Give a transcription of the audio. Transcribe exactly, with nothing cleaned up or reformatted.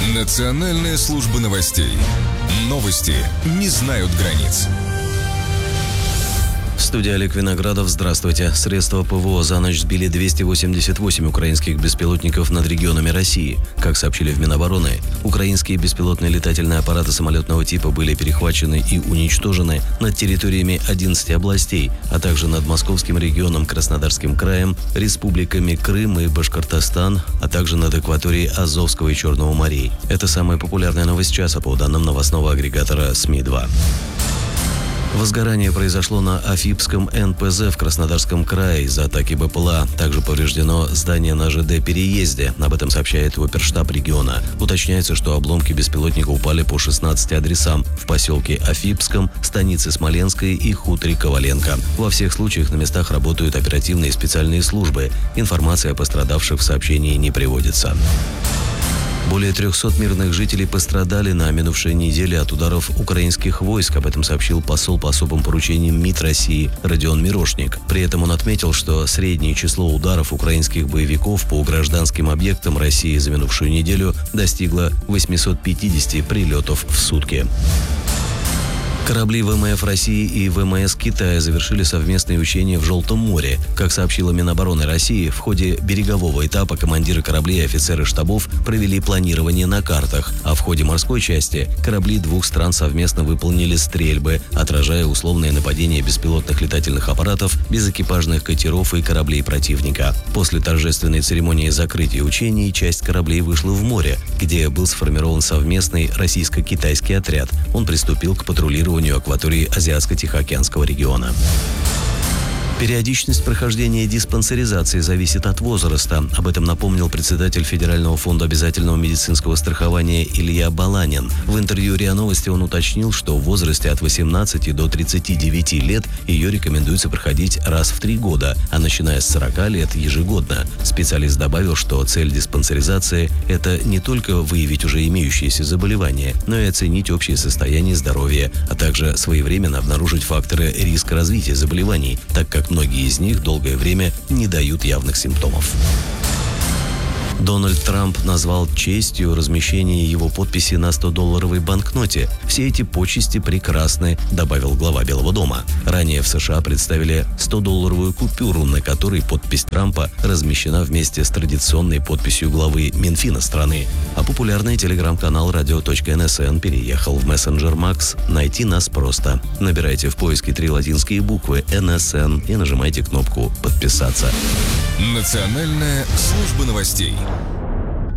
Национальная служба новостей. Новости не знают границ. Студия Олег Виноградов. Здравствуйте. Средства ПВО за ночь сбили двести восемьдесят восемь украинских беспилотников над регионами России. Как сообщили в Минобороны, украинские беспилотные летательные аппараты самолетного типа были перехвачены и уничтожены над территориями одиннадцати областей, а также над Московским регионом, Краснодарским краем, республиками Крым и Башкортостан, а также над акваторией Азовского и Черного морей. Это самая популярная новость часа по данным новостного агрегатора СМИ два. Возгорание произошло на Афипском эн пэ зэ в Краснодарском крае из-за атаки бэ пэ эл а. Также повреждено здание на жэ дэ-переезде. Об этом сообщает оперштаб региона. Уточняется, что обломки беспилотника упали по шестнадцати адресам в поселке Афипском, станице Смоленской и хуторе Коваленко. Во всех случаях на местах работают оперативные и специальные службы. Информация о пострадавших в сообщении не приводится. Более трехсот мирных жителей пострадали на минувшей неделе от ударов украинских войск. Об этом сообщил посол по особым поручениям МИД России Родион Мирошник. При этом он отметил, что среднее число ударов украинских боевиков по гражданским объектам России за минувшую неделю достигло восьмисот пятидесяти прилетов в сутки. Корабли вэ эм эф России и вэ эм эс Китая завершили совместные учения в Желтом море. Как сообщила Минобороны России, в ходе берегового этапа командиры кораблей и офицеры штабов провели планирование на картах, а в ходе морской части корабли двух стран совместно выполнили стрельбы, отражая условное нападение беспилотных летательных аппаратов, безэкипажных катеров и кораблей противника. После торжественной церемонии закрытия учений часть кораблей вышла в море, где был сформирован совместный российско-китайский отряд. Он приступил к патрулированию акватории Азиатско-Тихоокеанского региона. Периодичность прохождения диспансеризации зависит от возраста. Об этом напомнил председатель Федерального фонда обязательного медицинского страхования Илья Баланин. В интервью РИА Новости он уточнил, что в возрасте от восемнадцати до тридцати девяти лет ее рекомендуется проходить раз в три года, а начиная с сорока лет ежегодно. Специалист добавил, что цель диспансеризации – это не только выявить уже имеющиеся заболевания, но и оценить общее состояние здоровья, а также своевременно обнаружить факторы риска развития заболеваний, так как многие из них долгое время не дают явных симптомов. Дональд Трамп назвал честью размещение его подписи на сто-долларовой банкноте. «Все эти почести прекрасны», — добавил глава Белого дома. Ранее в США представили сто-долларовую купюру, на которой подпись Трампа размещена вместе с традиционной подписью главы Минфина страны. А популярный телеграм-канал радио точка эн эс эн переехал в мессенджер Макс. Найти нас просто. Набирайте в поиске три латинские буквы эн эс эн и нажимайте кнопку «Подписаться». Национальная служба новостей.